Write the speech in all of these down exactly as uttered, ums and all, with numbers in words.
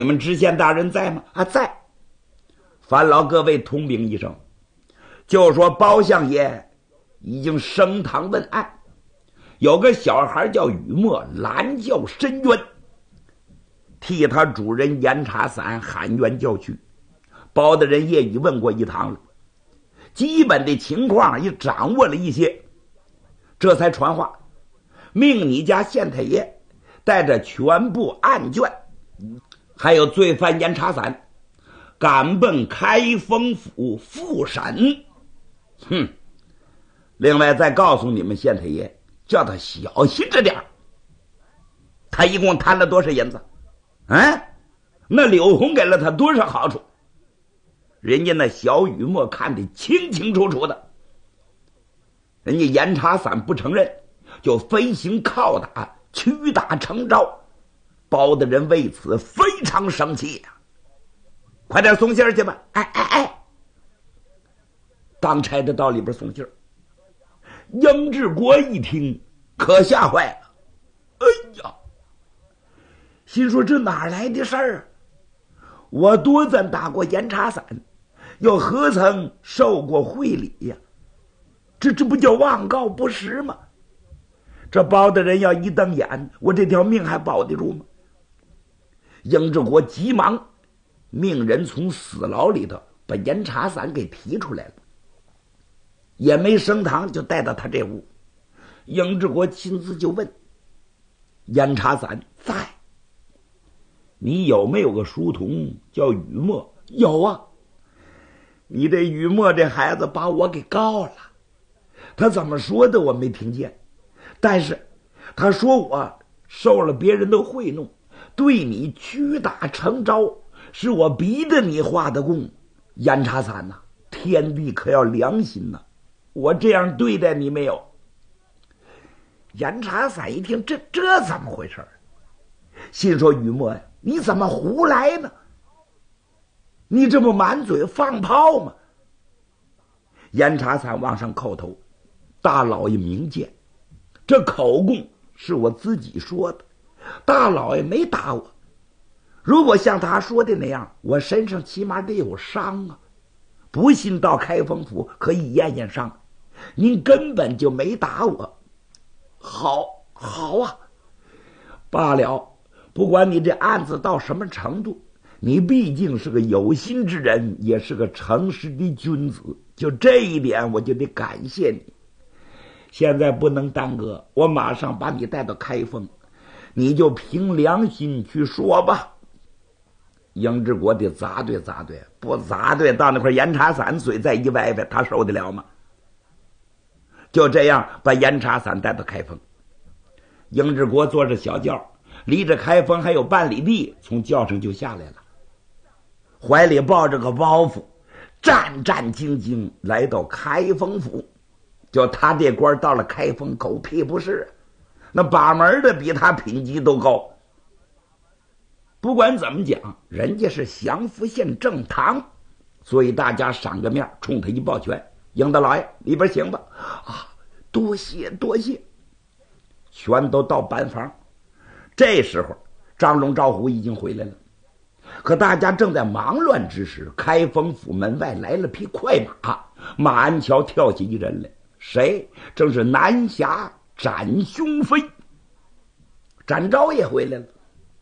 你们知县大人在吗？啊，在。烦劳各位通禀一声，就说包相爷已经升堂问案，有个小孩叫雨墨，拦轿申冤，替他主人严查散喊冤叫屈。包大人也已问过一堂了，基本的情况也掌握了一些，这才传话，命你家县太爷带着全部案卷还有罪犯严查散赶奔开封府复审。哼！另外再告诉你们县太爷，叫他小心着点。他一共贪了多少银子？啊？那柳红给了他多少好处？人家那小雨墨看得清清楚楚的。人家严查散不承认，就飞行拷打，屈打成招。包大人为此非常生气呀、啊！快点送信儿去吧！哎哎哎！当差的到里边送信儿。英治国一听，可吓坏了。哎呀，心说这哪来的事儿啊？我多咱打过严查散，又何曾受过贿礼呀、啊？这这不叫妄告不实吗？这包大人要一瞪眼，我这条命还保得住吗？英治国急忙命人从死牢里头把严查散给提出来了，也没升堂，就带到他这屋。英治国亲自就问严查散在，你有没有个书童叫雨墨？有啊。你这雨墨这孩子把我给告了，他怎么说的我没听见，但是他说我受了别人的贿赂，对你屈打成招，是我逼着你画的供。严查散呐、啊，天地可要良心呐、啊！我这样对待你没有？严查散一听，这这怎么回事？心说雨墨呀，你怎么胡来呢？你这不满嘴放炮吗？严查散往上叩头，大老爷明鉴，这口供是我自己说的，大老爷没打我。如果像他说的那样，我身上起码得有伤啊，不信到开封府可以验验伤。您根本就没打我。好，好啊，罢了，不管你这案子到什么程度，你毕竟是个有心之人，也是个诚实的君子，就这一点我就得感谢你。现在不能耽搁，我马上把你带到开封，你就凭良心去说吧。英治国得砸对砸对，不砸对，到那块严查散嘴再一歪歪，他受得了吗？就这样把严查散带到开封。英治国坐着小轿，离着开封还有半里地，从轿上就下来了，怀里抱着个包袱，战战兢兢来到开封府。就他这官到了开封，狗屁不是，那把门的比他品级都高。不管怎么讲，人家是降福县正堂，所以大家赏个面，冲他一抱拳，英大老爷里边请吧。啊，多谢多谢。全都到班房。这时候张龙赵虎已经回来了，可大家正在忙乱之时，开封府门外来了匹快马，马鞍桥跳起一人来，谁？正是南侠展雄飞。展昭也回来了。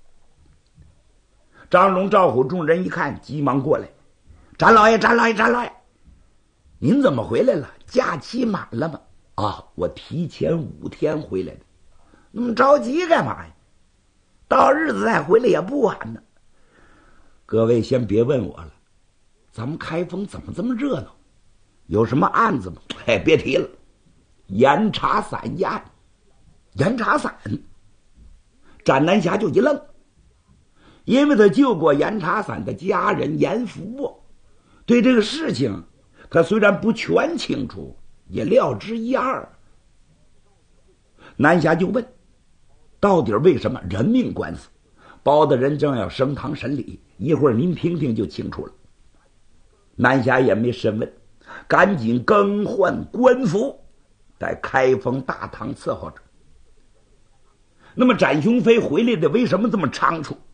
张龙赵虎众人一看，急忙过来，展老爷展老爷展老爷，您怎么回来了？假期满了吗？啊，我提前五天回来的。那么着急干嘛呀？到日子再回来也不晚呢。各位先别问我了，咱们开封怎么这么热闹？有什么案子吗？哎，别提了，严查散一案。严查散，展南侠就一愣，因为他救过严查散的家人严福，对这个事情他虽然不全清楚，也料知一二。南侠就问，到底为什么？人命官司，包大人正要升堂审理，一会儿您听听就清楚了。南侠也没深问，赶紧更换官服，在开封大堂伺候着。那么展雄飞回来的为什么这么仓促？